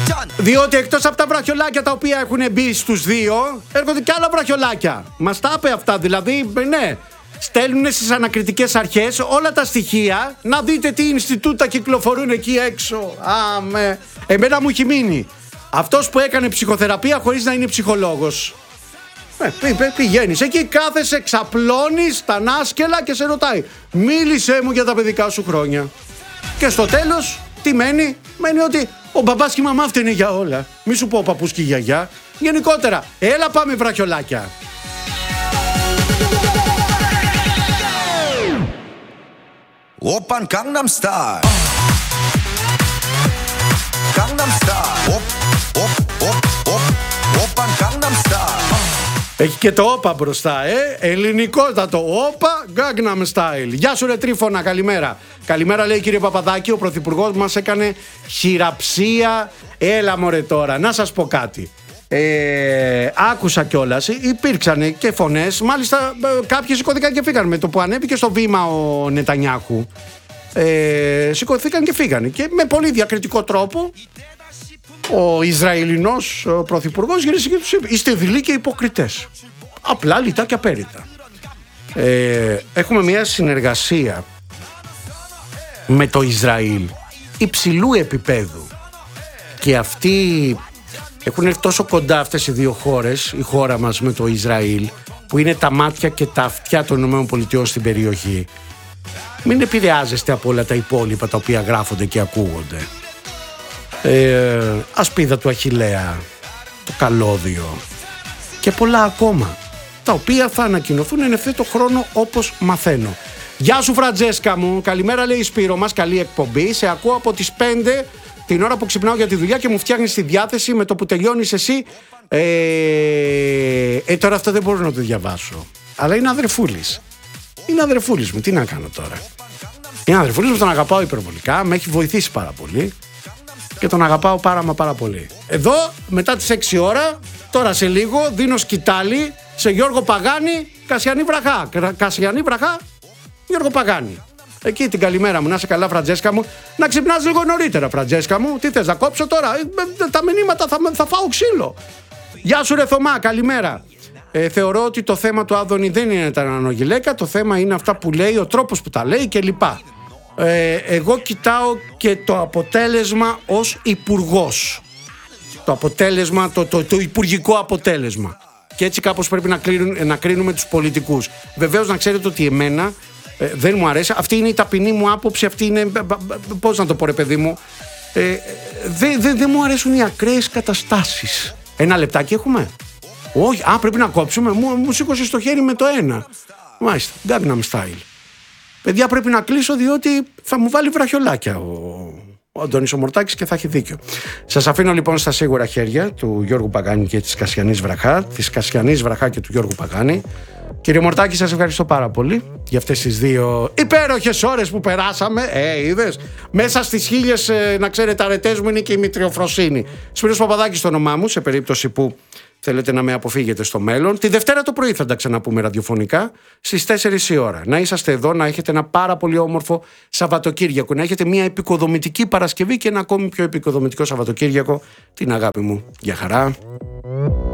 Διότι εκτός από τα βραχιολάκια τα οποία έχουν μπει στους δύο, έρχονται και άλλα βραχιολάκια. Μας τα είπε αυτά, δηλαδή, ναι. Στέλνουν στις ανακριτικές αρχές όλα τα στοιχεία, να δείτε τι Ινστιτούτα κυκλοφορούν εκεί έξω. Αμέ. Εμένα μου έχει μείνει αυτός που έκανε ψυχοθεραπεία χωρίς να είναι ψυχολόγος. Πηγαίνεις εκεί, κάθεσαι, ξαπλώνεις τα νάσκελα και σε ρωτάει, μίλησέ μου για τα παιδικά σου χρόνια. Και στο τέλος τι μένει? Μένει ότι ο μπαμπάς και η μαμά φταίνε για όλα. Μη σου πω ο παππούς και η γιαγιά. Γενικότερα, έλα πάμε βραχιολάκια. Oppan Gangnam Style. Gangnam Style. Oppan Gangnam Style. Έχει και το όπα μπροστά, ελληνικότατο όπα Gangnam Style. Γεια σου ρε Τρίφωνα, καλημέρα. Καλημέρα λέει κύριε Παπαδάκη, ο πρωθυπουργός μας έκανε χειραψία. Έλα μωρέ τώρα, να σας πω κάτι. Άκουσα κιόλας, υπήρξαν και φωνές, μάλιστα κάποιοι σηκωθήκαν και φύγαν με το που ανέβηκε στο βήμα ο Νετανιάχου. Σηκωθήκαν και φύγανε και με πολύ διακριτικό τρόπο ο Ισραηλινός πρωθυπουργός γύρισε και τους είπε, είστε δειλοί και υποκριτές. Απλά λιτά και απέριτα. Έχουμε μια συνεργασία με το Ισραήλ υψηλού επίπεδου και αυτοί έχουν έρθει τόσο κοντά αυτές οι δύο χώρες, η χώρα μας με το Ισραήλ, που είναι τα μάτια και τα αυτιά των ΗΠΑ στην περιοχή. Μην επηρεάζεστε από όλα τα υπόλοιπα τα οποία γράφονται και ακούγονται. Ασπίδα του Αχιλλέα, το καλώδιο και πολλά ακόμα, τα οποία θα ανακοινωθούν εν ευθέτω χρόνο όπως μαθαίνω. Γεια σου Φραντζέσκα μου, καλημέρα λέει η Σπύρο μας, καλή εκπομπή. Σε ακούω από τις 5 την ώρα που ξυπνάω για τη δουλειά και μου φτιάχνεις τη διάθεση με το που τελειώνεις εσύ. Τώρα αυτό δεν μπορώ να το διαβάσω. Αλλά είναι αδερφούλης. Είναι αδερφούλης μου, τι να κάνω τώρα. Είναι αδερφούλης μου, τον αγαπάω υπερβολικά, με έχει βοηθήσει πάρα πολύ και τον αγαπάω πάρα πολύ. Εδώ μετά τις 6 ώρα, τώρα σε λίγο δίνω σκητάλη σε Γιώργο Παγάνη, Κασιανή Βραχά. Κασιανή Βραχά, Γιώργο Παγάνη. Εκεί την καλημέρα μου, να είσαι καλά Φραντζέσκα μου. Να ξυπνάς λίγο νωρίτερα Φραντζέσκα μου. Τι θες να κόψω τώρα? Τα μηνύματα θα φάω ξύλο. Γεια σου ρε Θωμά, καλημέρα. Θεωρώ ότι το θέμα του Άδωνη δεν είναι τα νανογυλαίκα. Το θέμα είναι αυτά που λέει, ο τρόπος που τα λέει κλπ. Εγώ κοιτάω και το αποτέλεσμα ως υπουργός. Το αποτέλεσμα, το υπουργικό αποτέλεσμα. Και έτσι κάπως πρέπει να κρίνουμε τους πολιτικούς. Βεβαίως να ξέρετε ότι εμένα δεν μου αρέσει. Αυτή είναι η ταπεινή μου άποψη. Αυτή είναι, πώς να το πω ρε παιδί μου, δεν μου αρέσουν οι ακραίες καταστάσεις. Ένα λεπτάκι έχουμε? Όχι, πρέπει να κόψουμε. Μου σήκωσε στο χέρι με το ένα. Μάλιστα, Gangnam Style. Παιδιά, πρέπει να κλείσω διότι θα μου βάλει βραχιολάκια ο Αντώνης ο Μορτάκης και θα έχει δίκιο. Σας αφήνω λοιπόν στα σίγουρα χέρια του Γιώργου Παγάνη και της Κασιανής Βραχά, της Κασιανής Βραχά και του Γιώργου Παγάνη. Κύριε Μορτάκη, σας ευχαριστώ πάρα πολύ για αυτές τις δύο υπέροχες ώρες που περάσαμε. Είδες, μέσα στις 1000, να ξέρετε, αρετές μου είναι και η μητριοφροσύνη. Σπύρος Παπαδάκης στο όνομά μου, σε περίπτωση που θέλετε να με αποφύγετε στο μέλλον. Τη Δευτέρα το πρωί θα τα ξαναπούμε ραδιοφωνικά στις 4 η ώρα. Να είσαστε εδώ, να έχετε ένα πάρα πολύ όμορφο Σαββατοκύριακο, να έχετε μια επικοδομητική Παρασκευή και ένα ακόμη πιο επικοδομητικό Σαββατοκύριακο. Την αγάπη μου. Γεια χαρά.